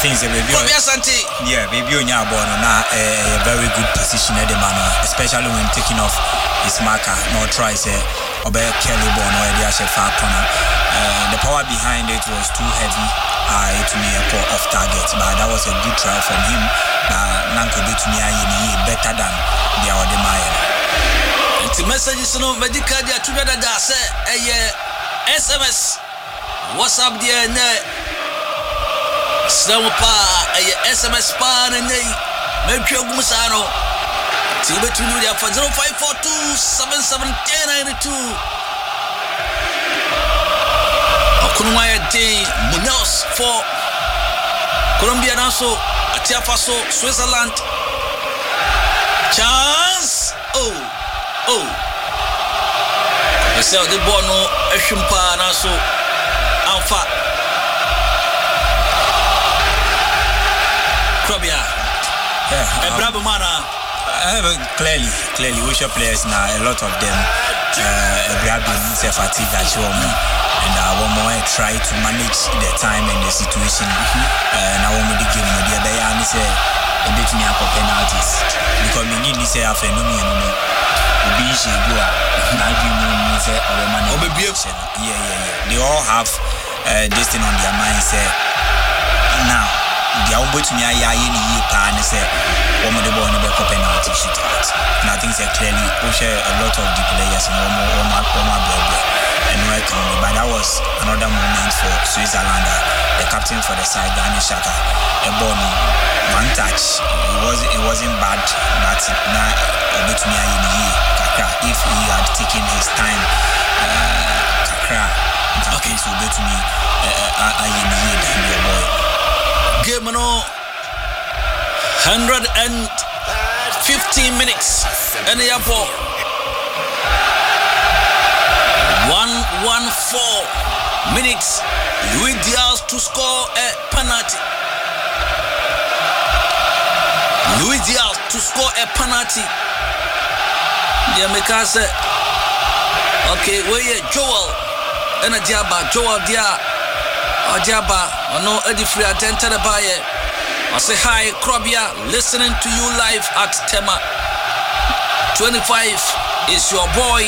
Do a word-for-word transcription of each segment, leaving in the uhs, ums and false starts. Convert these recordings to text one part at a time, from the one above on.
think it's a baby. Yeah, baby on your born now a very good position at the man, especially when taking off his marker. No try say Obey Kelly born or the Ashe far corner. The power behind it was too heavy. Uh, to me a off target, but that was a good try from him. Uh, Nanko do to me better than the other Maya. The message is no medical dia together that say eh S M S. What's up there ne? Slow pa eh S M S pa ne ne. Me twa gumusano. Ti betunu dia for zero five four two seven seven one zero nine two. Kunwaya Day Munoz for Colombia also Atiafaso Switzerland chance oh oh I say the bono Eshimpa also Alpha Krobia yeah um, bravo mana uh, clearly clearly we should players now a lot of them uh brabo say fatigue at home. And I want more try to manage the time and the situation. And I want to give me the other and say a bit me up penalties because me need to say after no me no be she go now give me say our man yeah yeah yeah they all have uh, this thing on their mind say now they are going to me aya ye ni pa and say one of the ball no be penalty shoot out and I think say clearly we share a lot of the players and one more one more and welcome, but that was another moment for Switzerland. The captain for the side, Granit Xhaka, a ball, one touch. It wasn't, it wasn't bad, but now a bit me if he had taken his time, Kakra, okay, so bit me a your boy. Game no, hundred and fifteen minutes, and the airport. One one four minutes. Luis Diaz to score a penalty. Luis Diaz to score a penalty. Yeah, because okay, where you Joel and a Diaba, Joel Dia or Diaba, or no Eddie Free attended by it. I say hi, Krobia, listening to you live at Tema. twenty-five is your boy.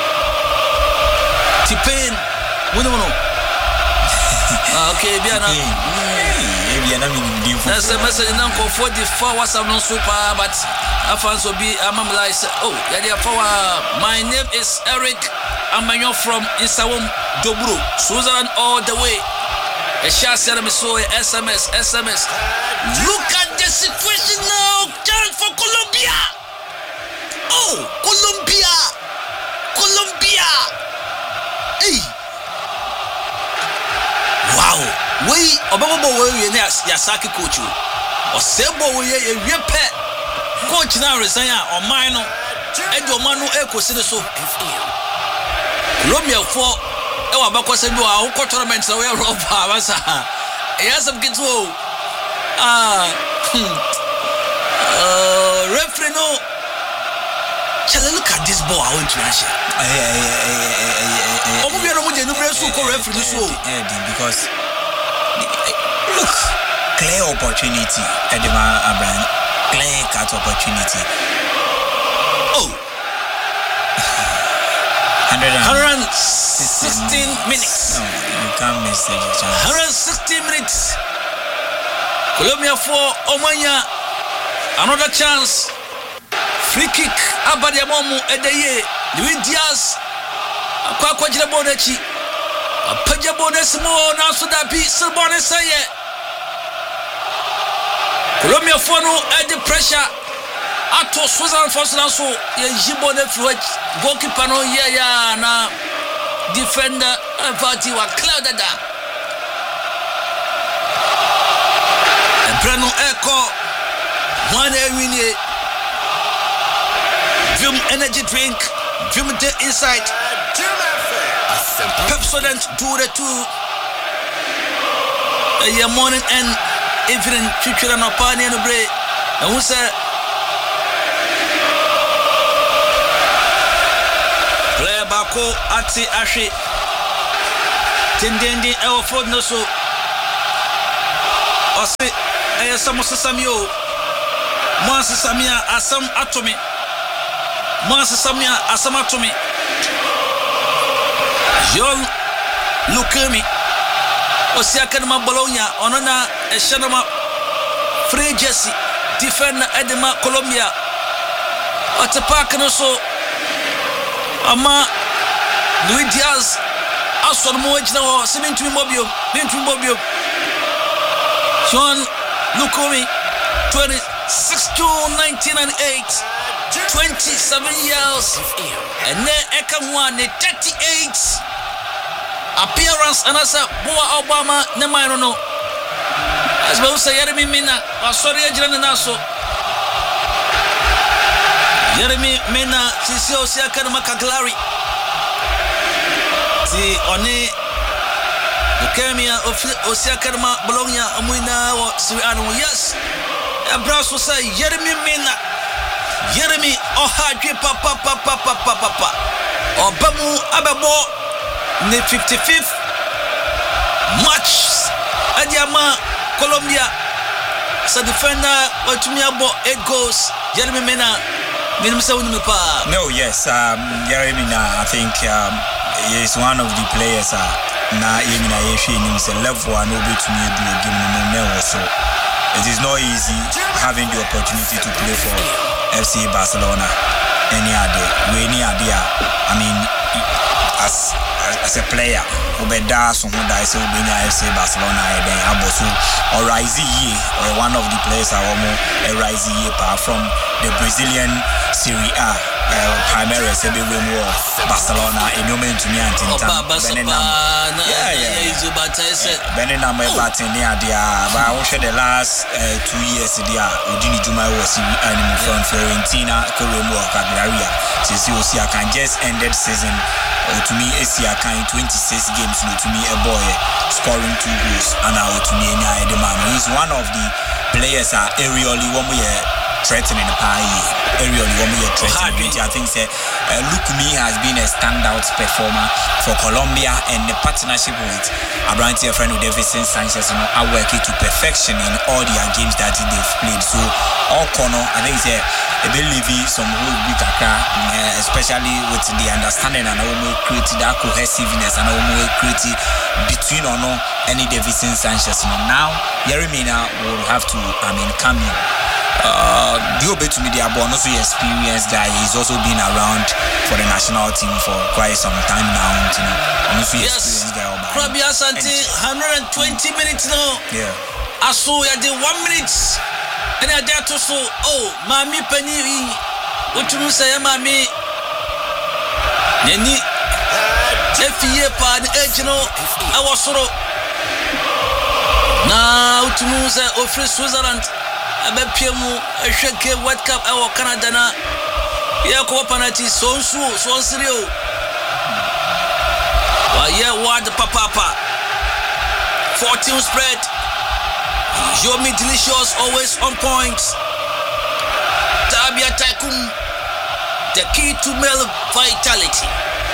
T-Pain, we don't know. Okay, Biana. That's a message now for forty-four was I'm not super, but I found so be I'm like, oh, yeah, for my name is Eric. I'm from Isawum Dobro, Switzerland all the way. A shot said me so S M S, S M S. Look at the situation now, chance for Colombia. Oh, Colombia, Colombia. Hey. Wow. We obabo we we na Yasaki coach o sebo we ye we pet coach na resign o man no e do man no e kosi so Colombia for e wa bakose do a ko tournament na we rob abasa e yasam kitu ah uh referee no Chale, look at this ball I want to answer. Oh, we are not going to do referee so. Because look, clear opportunity, Edema Abraham, clear cut opportunity. Oh, one hundred sixteen minutes. No, you can't miss it. one hundred sixteen minutes. Colombia for Omanya, another chance. Free kick. Abadi Amomu Edeye, Luis Diaz, Akwa kwa jina bonechi, Apaja bonesimo na sudapi silbone saye. Colombia fono at the pressure. Ato Switzerland for so ye jibone fluid goalkeeper no ye ya na defender Avati wa clouded da. Breno Echo one win. Vim energy drink, Vim the inside. Pepsodent do the two. A morning and evening, future and opani and a break. And who said, Player Bako, Ati Ashi, Tindindi, El Ford no so. ɔse ɛyɛ sɛ mo sesame o mo asesame a asam atome mo asesame a asam atome John Lukemi Osi Academy Bologna ono na ɛhyɛ no ma free jersey defender Edema Colombia ɔte park no so ama Luis Diaz asɔre mo agyina hɔ sɛ mentumi mbɔbio mentumi mbɔbio John Lukemi twenty-six June nineteen ninety-eight twenty-seven years and then eka ho ne thirty-eight appearance and as a boa Obama ne man no as we say Yeremi Mina asɔre agyina ne naso Yeremi Mina sisi Osi Academy Cagliari ti oni Lukemia Osi Academy Bologna amuina wo Serie A no yes abraso say Yeremi Mina Yeremi ohadwe papa papa papa papa obamu abebo ne fifty-fifth match adiama Colombia sa defender watumi abo eight goals Yeremi Mina minimum say wonu pa. No, yes, um Yeremi Mina I think um he is one of the players uh, na yemina yehwe nim say level an obetumi edu game no no so it is not easy having the opportunity to play for F C Barcelona any other we any idea I mean as as a player obeda so who die so be F C Barcelona e den aboso or rise ye or one of the players are almost a rise ye apart from the Brazilian Serie A primary sebe we mo Barcelona in moment to me antin Benenam yeah yeah Benenam e batin ni adia but I wish the last uh, two years dia odini juma was in from Fiorentina Coremo Cagliari since you see I can just ended season or to me Asia can twenty-six games no to me a boy scoring two goals and out to me any the man he's one of the players are aerially one we threatening the pie aerially one we threatening I think say uh, Lukemi has been a standout performer for Colombia and the partnership with Abrante friend with Davinson Sanchez you know are working to perfection in all their games that they've played so all corner I think say a believe some whole big uh, especially with the understanding and how create that cohesiveness and how create between or no any Davinson Sanchez you know now Yeremi Mina will have to I mean come in Uh, the obey to me, the Abon also experienced guy. He's also been around for the national team for quite some time now. You know, also yes. experienced guy. Probably Asante, one hundred twenty minutes now. Yeah. I saw you did one minute, and I dare to so. Oh, Mami Penny, what you say, Mami? Neni, if you part the edge, you know, I was so. Now to say, oh, free Switzerland. Abepiemu ehweke World Cup ewo Canada na ye ko penalty so nsu so nsiri o wa ye ward papa papa fourteen spread Yomi Delicious always on point Tabia Tycoon the key to male vitality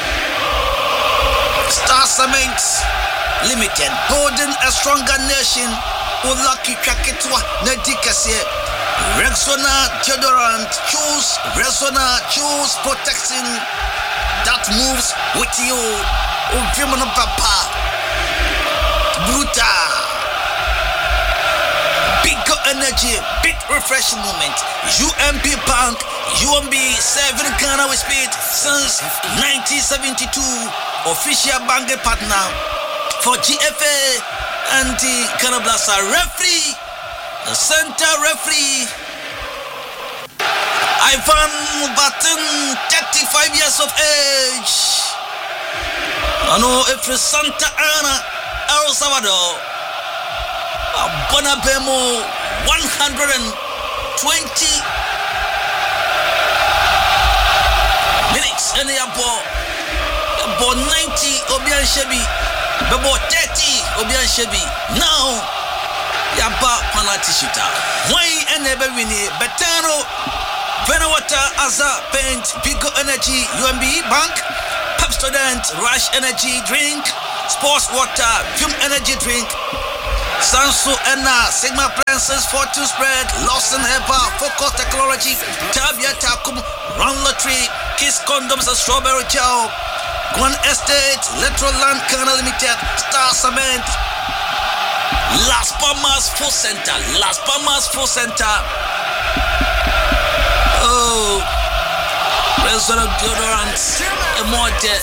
Star Cement Limited building a stronger nation Lucky Kaketwa Nadikase Rexona deodorant choose Rexona choose protection that moves with you Uvimana Papa Bruta Big energy big refreshing moment U M B Bank U M B serving Ghana with speed since nineteen seventy-two official banking partner for G F A and the Ghana Blaster referee, the center referee, Ivan Batten, thirty-five years of age. I know if Santa Ana, El Salvador, Bonabemo, one hundred twenty minutes, and they are about ninety Obian Shebi. About thirty Obian Shebi. Now Yaba penalty shooter. Why and never win it? Betano Venawater Aza Paint Bigo Energy U M B Bank Pepsodent Rush Energy Drink Sports Water Fume Energy Drink Sansu Enna, Sigma Princess, Fortune Spread, Lawson Hepa, Focus Technology, Tabia Takum, Run Lottery, Kiss Condoms and Strawberry Chow, Gwen Estate, Electro Land Canal Limited, Star Cement, Las Palmas Full Center, Las Palmas Full Center. Oh, President Deodorant, and more dead,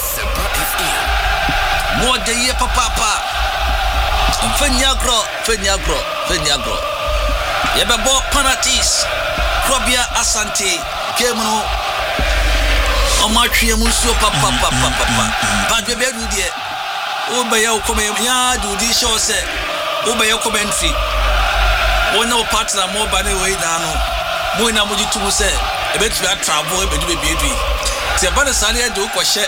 more de ye papa. Fenyagro, Fenyagro, Fenyagro. Yababo Panatis, Krobia Asante, Gemno, Omatria Muso Papa Papa Papa. But we do the Ubayo come ya do this show say Ubayo commentary. We no partner more by the way down. Moina Muji to say, a bit we are travel, but we be doing. See about the Sunday do question.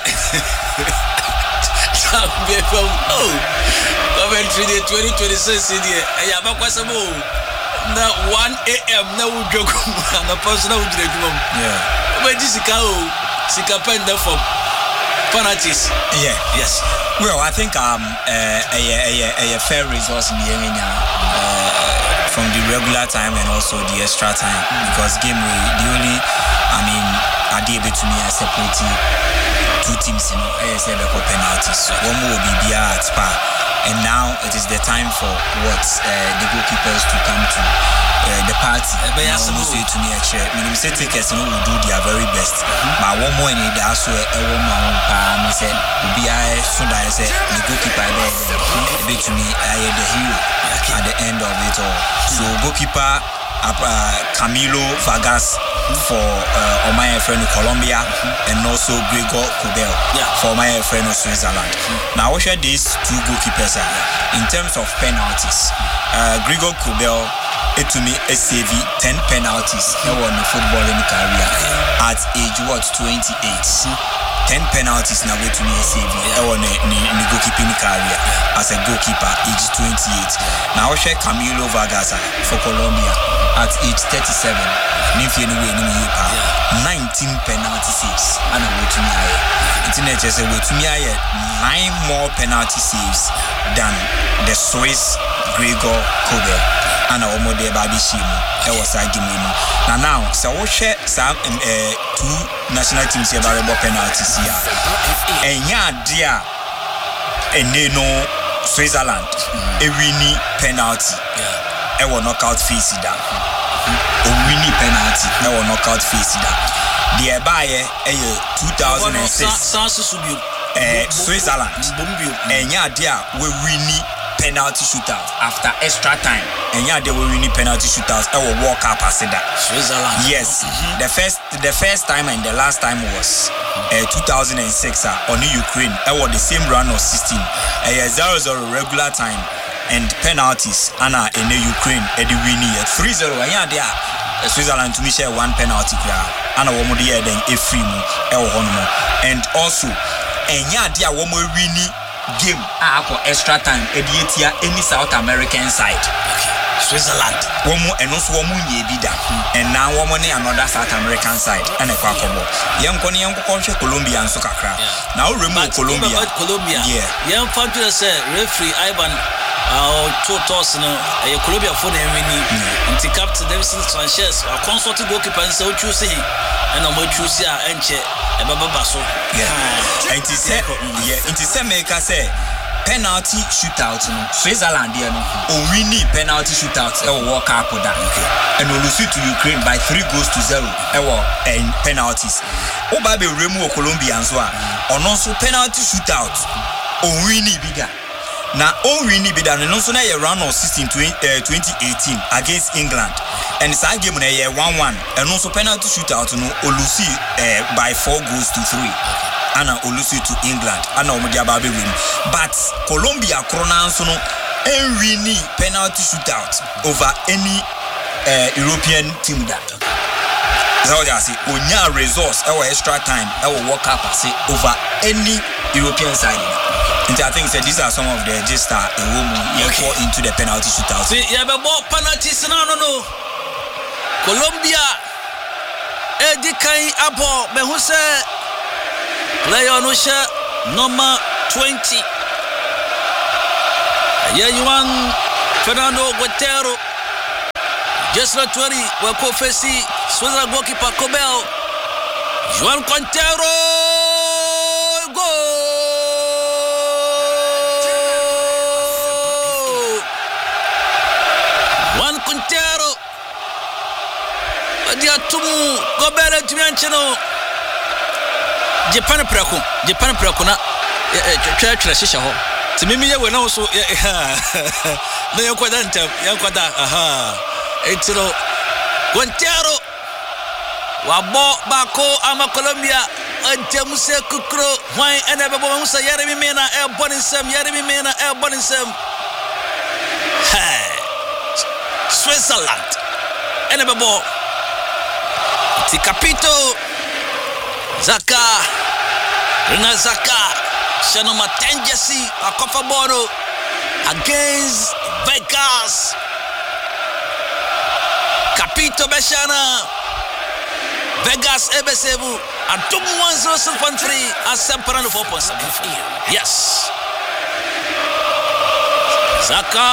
Oh, commentary twenty twenty-six in the Ayabakasamo. Now one a.m. now we joke and a personal dream. Yeah. Where is the cow? Sikapenda from Panatis. Yeah. Yes. Well, I think um uh, a, a, a, a fair resource in the area uh, from the regular time and also the extra time because game we the only I mean I did it to me as separate two teams you know A S L penalties. One more will be at Spa. And now it is the time for what uh, the goalkeepers to come to uh, the party. Now, almost to me, actually, I mean, say takers, you know, will do their very best. But one more in it, that's where a woman, I said, will be I so that I said the goalkeeper there, a bit to me, I am the hero at the end of it all. So goalkeeper uh, Camilo Vargas for uh, my friend Colombia and also Gregor Kobel yeah. for my friend of Switzerland. Now, what are these two goalkeepers are? In terms of penalties, uh, Gregor Kobel, it to me, a save ten penalties. He won the football in career at age what twenty-eight. ten penalties now to me a save. He won the goalkeeping career as a goalkeeper, age twenty-eight. Now, what are Camilo Vargas for Colombia at age thirty-seven? nineteen penalty saves and away to me internet just away to me nine more penalty saves than the Swiss Gregor Kobel and our model baby shimu that was a game now now so we share some uh, two national teams here about penalties here and yeah dear and they know Switzerland a winning penalty I will knock out face it down a winning penalty now will knock out face it down the Abaye a two thousand six uh, Switzerland and yeah dear we winning penalty shootout after extra time and yeah they were winning penalty shootouts I will walk up as that Switzerland yes mm-hmm. the first the first time and the last time was uh, two thousand six uh, on Ukraine I was the same run of sixteen a uh, zero zero regular time and penalties Anna in the Ukraine at the winning at three zero and yeah there Switzerland to me share one penalty crowd and a woman there then a free mo and also and yeah there one more winning game ah extra time ediatia any South American side okay Switzerland one more and also one more ye bida and now one more another South American side and a kwakobo yam koni yam ko Colombia and so kakra now remove Colombia Colombia yeah yam fancy say referee Ivan uh two toss no a Colombia for them winning anti captain Davidson Sanchez a consulting goalkeeper and so choose him and I'm choose here and check e baba baso yeah anti say yeah anti say make say penalty shootout no Switzerland there no o winning penalty shootout e wo work up that okay and we lose to Ukraine by three goals to zero e wo and penalties o ba be remu Colombians so a ono so penalty shootout o winning bigger na o winning bigger no so na ye round of sixteen twenty eighteen against England and it's a game na ye one one and also penalty shootout no o lose uh, by four goals to three and Olusi to England and Omodia Baby win. But Colombia Cronanso no and winning penalty shootout over any uh, European team that. So I say onya resource our extra time our work up say over any European side. And I think that these are some of the just uh, a woman okay. fall into the penalty shootout. See, you have more penalties no no no. Colombia Eddie Kai Abo Behuse player no share number twenty. Yeah, you want Fernando Guerrero. Just not twenty. Wako Fesi. Switzerland goalkeeper Kobel. João Quintero. Goal. Juan Quintero. Dia tumu Kobel tumiancheno. Japan prako. Japan prako na twa twa shisha ho. Timimi ye we na so na yakwada ntam yakwada aha. Etiro Quintero wabo bako ama Colombia Antemuse Kukro why ene bebo musa Yeremi Mena e boninsem Yeremi Mena e boninsem hey Switzerland ene bebo ti Capito Zaka Rina Zaka Shano Matengesi akofa bono against Vegas Capito Beshana Vegas Ebesebu Atum one zero seven point three Asemparano four point seven. Yes. Zaka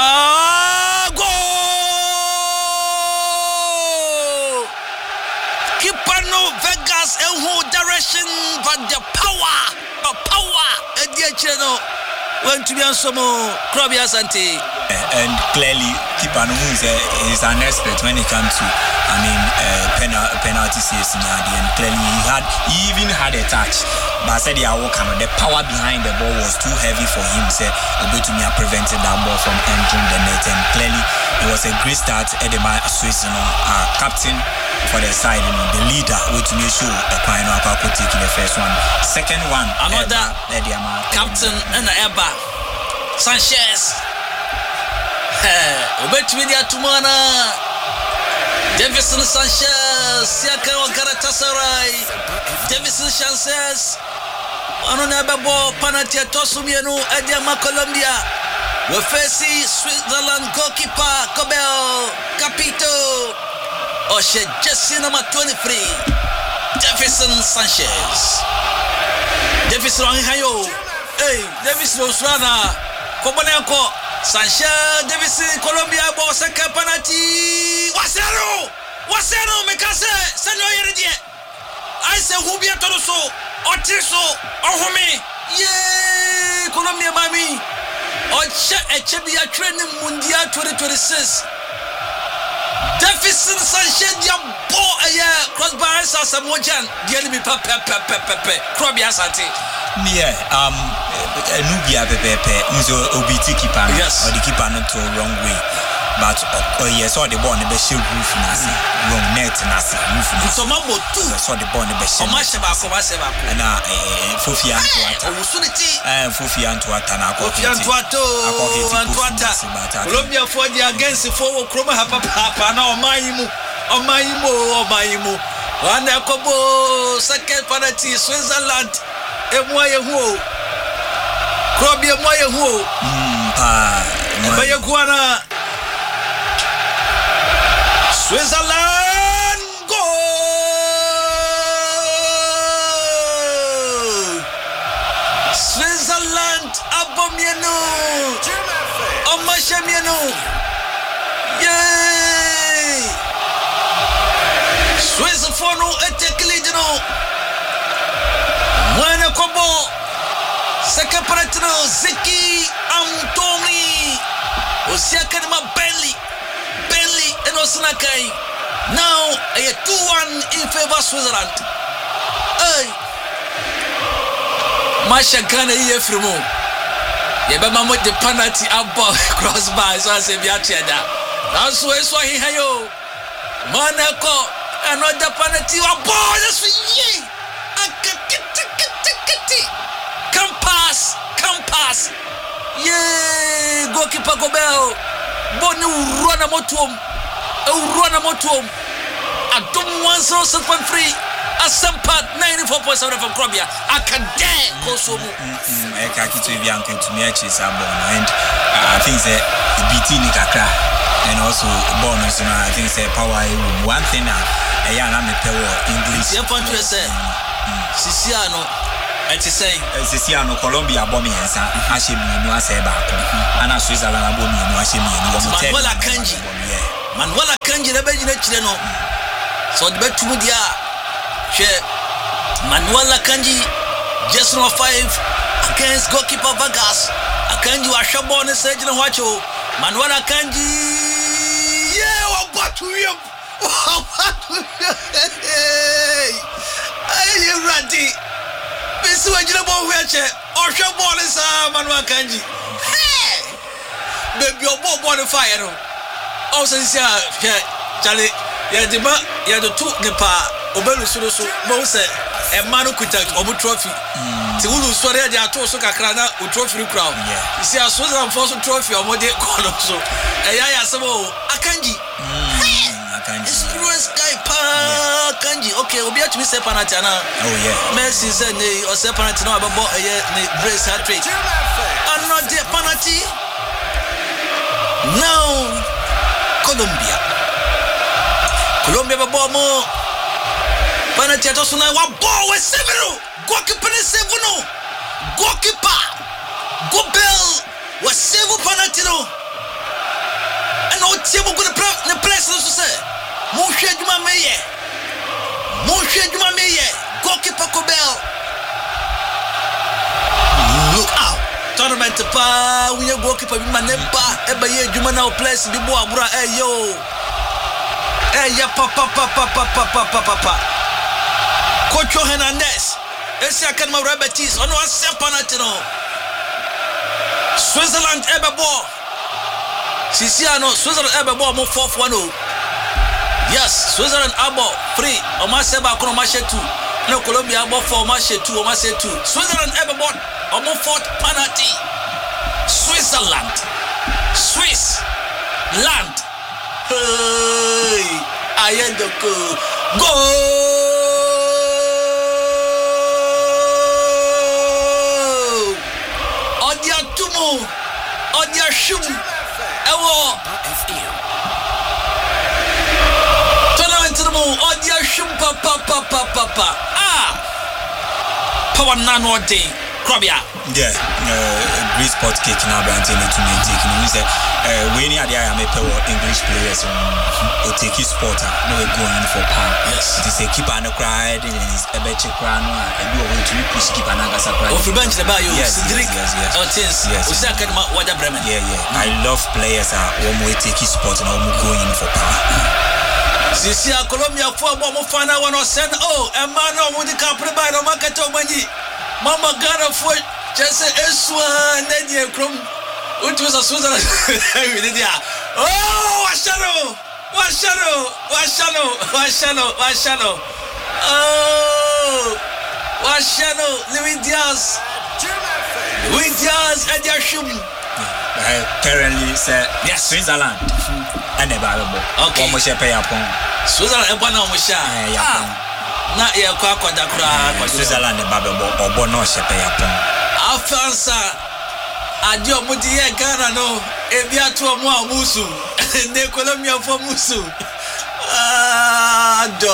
goal. Kipano Vegas in whole direction but the power the power Ediacheno went to be on some Krobia Santi. And clearly Kipano is an expert when it comes to I mean, uh, penal, penalty saves in the end. Clearly, he had, he even had a touch. But I said, yeah, the power behind the ball was too heavy for him. Said, Obetumia prevented that ball from entering the net. And clearly, it was a great start. Edema Swiss, you know, uh, captain for the side, you know, the leader. Obetumia show the final could take the first one. Second one, another Edema, captain and Eba Sanchez. Obetumia Tumana. Davison Sanchez, Siaka Galatasaray, Davison Sanchez, Anonababo, Panatia Tosumiano, Adiama Colombia, Wefesi, Switzerland goalkeeper, Kobel, Capito, Oshe Jesse number twenty-three, Davison Sanchez, Davison Hayo, hey, Davison Osrana, Kobaneko. Sanchez, Davison, Colombia, Bosaka, Panati, Wasero, Wasero, Mekase, Sano Yeridie. I say, who be a Toroso, Otiso, Ohome, yay, Colombia, Mami, or Chebia training Mundial twenty twenty-six. Davison Sanchez, your boy, a year, crossbar, Samojan, the enemy, Papa, Papa, Papa, Krobia Sati. Yeah, um, Nubia Pepe, Muzo Obiti keeper, yes, or the keeper not to wrong way. But oh yes, all the ball in the best roof nasi, wrong net nasi, roof nasi. So mambo too. So the ball in the best. Komasheba, komasheba. Na Fofia Antoata. Osuniti. Eh, Fofia Antoata na ko. Fofia Antoato. Antoata. Colombia for the against for Kroma hapa hapa na omayimu, omayimu, omayimu. Wana kobo second penalty Switzerland. Emoye huo Krobi emoye huo mm pa emoye kuana Switzerland goal Switzerland abomieno omashamieno yay Swiss fono etekilidino Wana Kobo Second Paratino Ziki Antoni Osiakanima Bentley Bentley and Osanakai. Now a two one in favor of Switzerland. Hey Masha Ghana here from home. Yabama with the penalty above crossbar so I say Biacheda. That's why so he hayo Monaco another penalty above that's for ye. Come pass, come pass. Yeah, goalkeeper Kobel. Boni urona motuom. Urona motuom. Adum one zero seven point three. Asempat ninety-four point seven from Krobia. I can dare Kosovo. I can't keep to be uncle to me actually and I think that the B T Nikakra and also bonus and I think that power one thing now. I am a power English. You want to say Siciano It is saying, Siciano, Colombia, Bommy and San, Hashim, you are saying back. And I Switzerland, Bommy, and Hashim, Manuela Kanji. Manuela Kanji, the Belgian Chileno. So the bet to Mudia. Manuela Kanji, just number five against goalkeeper Vargas. Akanji was shot on the stage in Wacho. Manuela Kanji, yeah, what to him? What to him? Hey, Randy. Mister Wajirabo Weche, or shot ball is Manuela Kanji. Hey, baby, your ball on the fire. Also, Charlie, yeah, the man, yeah, the two, the pa, Obelu Surusu, Mose, and Manu Kutak, Obu Trophy. Tulu Soria, they are told Sokakrana, who trophy crowd. You see, I saw them for some trophy or more day call also. And I said, oh, Akanji. Akanji. Experience guy, pa, Akanji. Okay, we'll be at me, Sepanatana. Oh, yeah. Messi said, or Sepanatana, about a brace hat trick. I'm not the penalty. Now, Colombia. Colombia, Bomo. Penalty at us now, one ball with several. Goalkeeper is seven. Goalkeeper. Gobel was seven penalty. And no table going to play the press. Say, Moshe Juma Meye. Moshe Juma Meye. Goalkeeper Gobel. Look out. Tournament pa. We are goalkeeper. We manempa. Eba ye Juma now place. Bibo abura. Hey yo. Hey ya papa papa papa papa papa. Coach Hernandez. Esi akanma Rebetis ono asem penalty no. Switzerland ebe ball. Siciano Switzerland ebe ball mo four one oh. Yes, Switzerland abo three o ma se ba kono ma she two. No Colombia abo four ma she two o ma se two. Switzerland ebe ball o mo fourth penalty. Switzerland. Swiss land. Hey, ayendoko. Go! Odia Shum Ewo Tournament to the moon Odia Shum Papa Papa Papa Ah Power Nano Day Krabia. Yeah, uh, great sport cake now, Brantin to me taking. You say, we need idea I make English players or take his sport. No, we're going for power. Yes, it is a keeper and a cry, and it's a bet you cry, and you are going to push keep an agasa cry. Of bench the bio, yes, yes, yes, yes. Oh, yes, yes. What a Bremen. Yeah, yeah. I love players are one way take his sport and I'm going for power. Sisi ya Colombia for one final one or send oh, a man of the company by the market of money. Mama Ghana for just a swan, then you come. Which was a Switzerland. Oh, what shadow, what shadow, what shadow, what shadow, what shadow. Oh, what shadow, Luis Diaz. Luis Diaz and Yashum. Currently, sir, yes, Switzerland. And the Bible. Okay. Almost a pay upon Switzerland and one of Musha. Not your quack, Switzerland, the Bible, or Bonosha pay upon. Afansa Adio Mudia Ghana no Ebia to a Musu Ne Colombia for Musu Ah do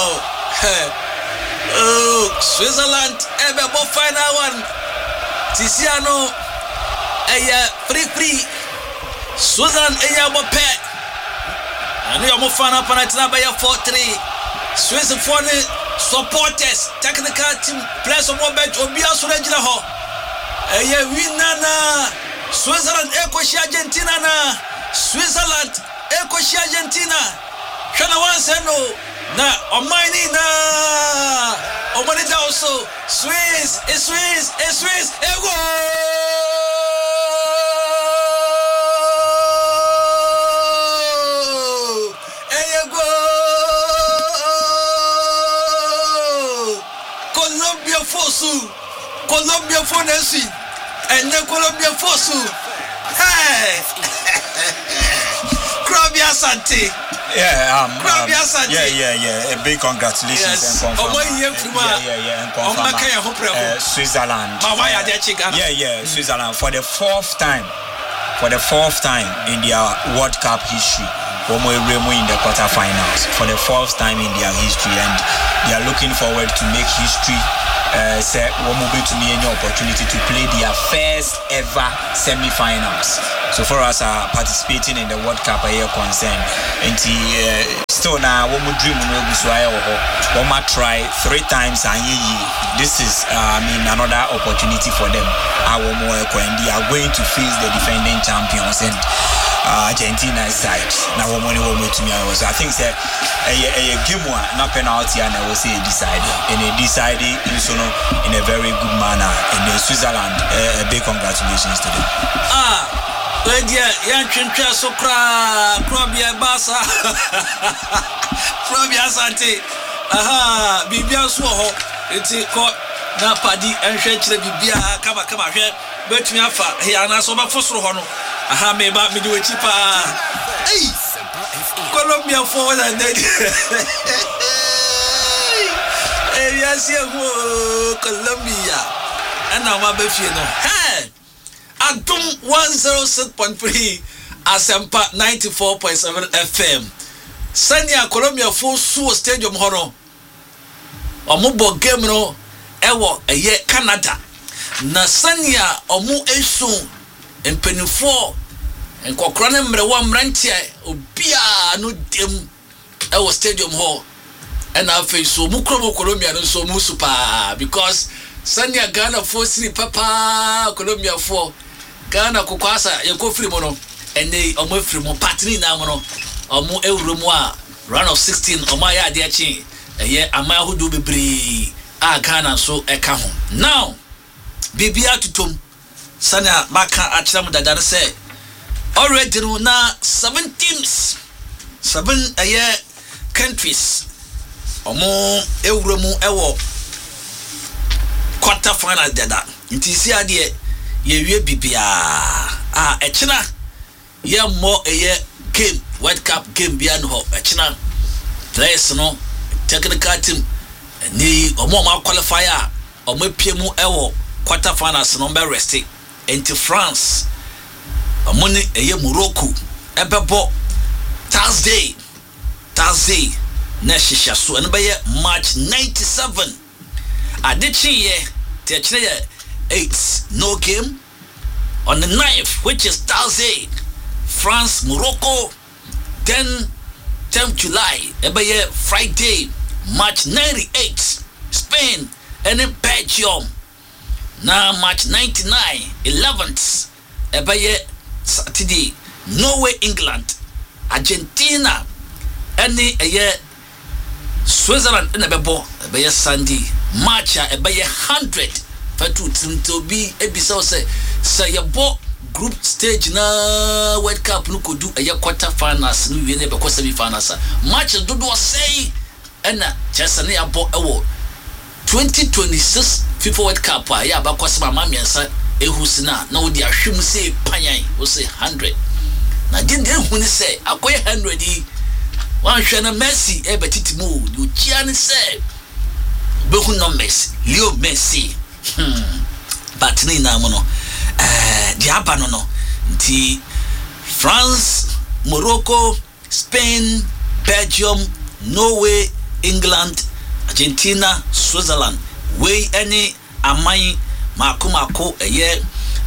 Oh Switzerland Ebe bo final one Tisiano Eya free free Switzerland Eya bo pe Ani yo mo final penalty na ya four three Swiss for the supporters technical team players of one bench Obia so regina ho Eye winana Switzerland ekoshi Argentina na Switzerland ekoshi Argentina Shana wanse no na omani na omani da also Swiss e Swiss e Swiss ego ego Colombia fosu Colombia for Nancy and the Colombia Fosu. Hey, Krabia Santi. Yeah, um, Krabia um, Santi. Yeah, yeah, yeah. A big congratulations yes. and confirm. Oh, yeah, yeah, yeah, and confirm. Uh, Switzerland. Uh, yeah, yeah, Switzerland for the fourth time, for the fourth time in their World Cup history. Womo Remo in the quarterfinals for the fourth time in their history, and they are looking forward to make history uh, say one will be to me any opportunity to play their first ever semi-finals. So for us uh, participating in the World Cup are here concerned. And uh, still now one more dream no be so I one more try three times and this is uh, I mean another opportunity for them. Our more they are going to face the defending champions and uh, Argentina side. Now one money one to me I was I think that a, a, a game one not penalty and I will say decided and they decided you know in a very good manner in the Switzerland. Uh, a big congratulations to them. Ah. Ledia, yan chincha sokra, Krobia Basa, Krobia Sante, aha, Bibia Swoho, it's a court, na Paddy, and Shetch Bibia, come come here, but me afa, here and I saw my first hono, aha, me about me do a cheaper. Hey, Colombia forward and dead. Hey, yes, Colombia, and now my Buffino. Hey! Adum one oh six point three Asempa ninety-four point seven F M. Sanya Colombia full Suo Stadium hono. Omubo game no ewo eye Canada. Na Sanya omu esu empenifo enkokra ne mrewa mrantie obia no dem ewo stadium ho. And I feel so mukromo Colombia no so mu super because Sanya Ghana for siri papa Colombia for Ghana kukwasa yeko free mono ene omo free mo partner na mono omo euromu a round of sixteen omo ya de achi eye amahudu bebre a Ghana so eka ho now bibia tutum sana maka achram dada say already no na seven teams seven eye countries omo euromu ewo quarter final dada ntisi ade ye wie bibia ah echina ye mo eye game World Cup game bia no ho echina players no technical team ni omo ma qualifier omo piemu ewo quarter finals no be rest into France omo ni eye Morocco ebebo Thursday Thursday na shisha so no be March ninety-seven adichi ye te echina ye eight no game on the ninth, which is Thursday, France, Morocco. Then tenth July, ebe Friday, March ninety-eight, Spain and then Belgium. Now March ninety-nine, eleventh, ebe Saturday, Norway, England, Argentina, and then Switzerland and ebe ebe Sunday, March ebe hundred. Fatu to be episode say say your bo group stage na World Cup no could do a quarter finals no we never semi finals match do do say and just na ya bo ewo twenty twenty-six FIFA World Cup ya ba kwasema mamiensa ehusina na wo di ahwem say panyan wo say one hundred na din din hu ni say akoy one hundred yi wan hwe na Messi e betiti mu do chia ni say be hu no Messi Leo Messi Hmm. But ni na mo no eh diaba no no nti France, Morocco, Spain, Belgium, Norway, England, Argentina, Switzerland. We any amai mako mako eye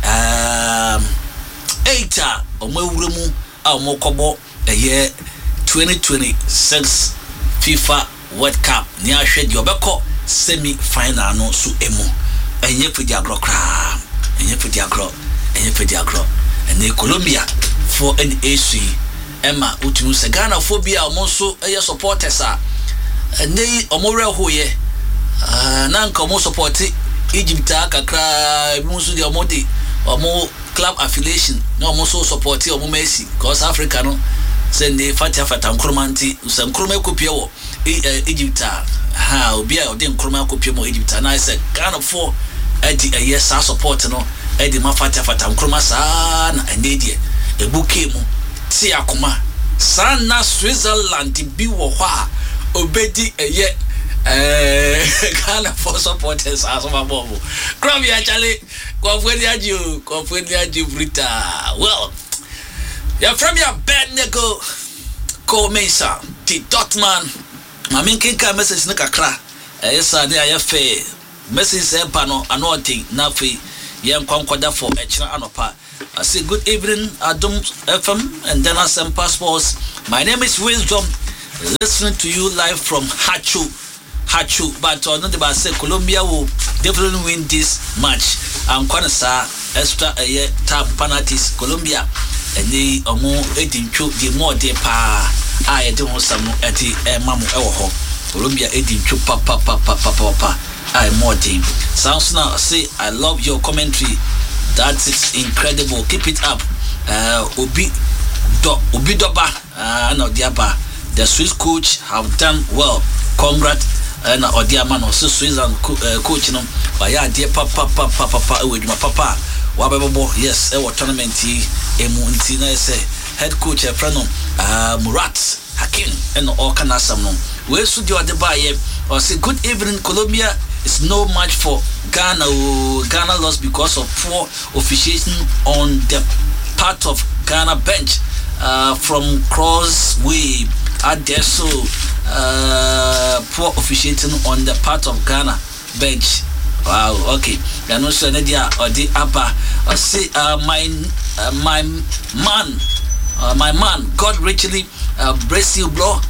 um eight omewuremu a omokobo eye twenty twenty-six FIFA World Cup ni ahwe di obekọ semi final no so emu enye pedi agro kra enye pedi agro enye pedi agro ene Colombia for an A C Emma utunu se Ghana phobia omonso eye supporters a ene omore hoye ah na nka omo support Egypt akakra ebimuso di omodi omo club affiliation na omo so support omo Messi cause Africa no send the fatia fata nkromanti se nkroma kopie wo Egypt ha obi a ode nkroma kopie mo Egypt na say Ghana for edi a yes support no edi ma fatia fata nkroma sa na endedie ebuke mu ti akoma sana Switzerland bi wo ho a obedi eye eh Ghana for supporters as my bobo Krabby actually confendi aju confendi aju Brita well ya from your bed nego ko Mesa ti Dortmund ma min kin ka message ne kakra eh sa ne aye fe Messi say pano anointing na fe yen kwankwada for echira anopa. I say good evening Adum F M and then some passports. My name is Wisdom, listening to you live from Hachu. Hachu, but on the bus say Colombia will definitely win this match. I'm gonna say extra a year tap penalties Colombia and they are more eighteen chu the more de pa I don't some at the mamu ewo Colombia eighteen chu pa pa pa pa pa pa pa I more team. Sounds now say I love your commentary. That is incredible. Keep it up. Uh, Obi do Obi Doba uh, no Diaba. The Swiss coach have done well. Congrats. And uh, Odiaman also Switzerland co uh, coach no. But yeah, dear papa papa papa with my papa. Wababo yes. Our tournament emu ntina say head coach a friend uh Murat Hakim and all kind of some no. We should do the buy or say good evening Colombia. It's no match for Ghana. Ghana lost because of poor officiating on the part of Ghana bench uh, from Crossway. Adesso uh, poor officiating on the part of Ghana bench. Wow. Okay. I know so Nadia or the upper. I say uh, my uh, my man, uh, my man. God richly uh, bless you, bro.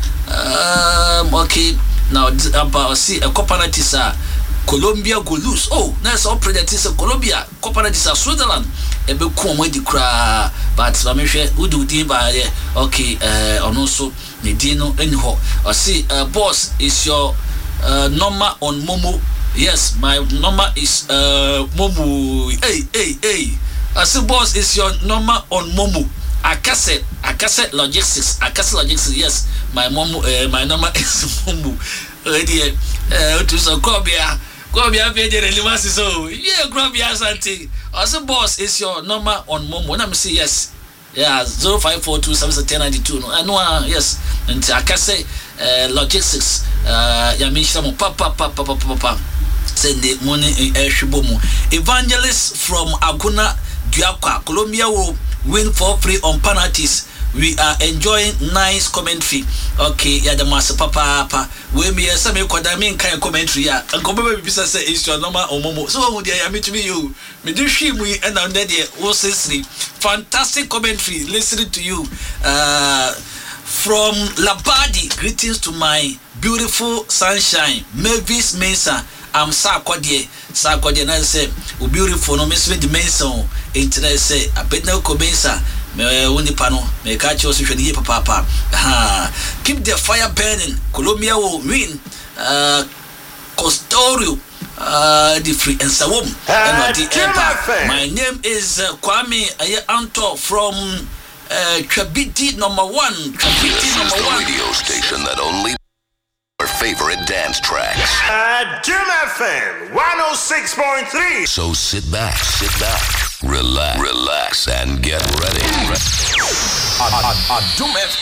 Um, okay. Now about see a cooperative uh, Colombia go lose. Oh, that's all predators of Colombia. Cooperative of Switzerland. A bit come with the cry, but I'm sure who do the by okay, uh, and also Nedino anyhow. I see uh, boss is your uh, number on Momo. Yes, my number is uh Momo. Hey, hey, hey. I see boss is your number on Momo. Akase, Akase Logistics, Akase Logistics. Yes, my mom, uh, my number is Momo. Ready? Uh, to so Cobia, Cobia, Pedro, so yeah, Cobia something. Also, boss is your number on Momo. When I'm say yes, yeah, zero five four two seven ten ninety two. No, I know. Uh, yes, and Akase uh, Logistics. Uh, Yamishamo, papa, papa, papa, papa. Send the money in Eshibomu. Evangelist from Aguna Diakwa, Colombia will win for free on penalties. We are enjoying nice commentary. Okay, yeah, the master papa papa. We me some kodami kind commentary. Yeah, and come baby bisa say is your number on Momo. So who dey meet me you? Me do she we and on there O six fantastic commentary. Listening to you. Uh, from Labadi, greetings to my beautiful sunshine, Mavis Mesa. I'm Sarkodie, Sarkodie, and I say, beautiful, no miss with the Mason. Internet say, I bet no Cobensa, me only panel, me catch you social media, papa. Keep the fire burning. Colombia will win. Uh, Costorio, uh, the free and Sawom, and the empire. My name is uh, Kwame Anto from uh, Trabiti number one. Trabiti number one. Radio station that only our favorite dance tracks. Uh, Jim F M one oh six point three. So sit back, sit back, relax, relax, and get ready. Adum F M.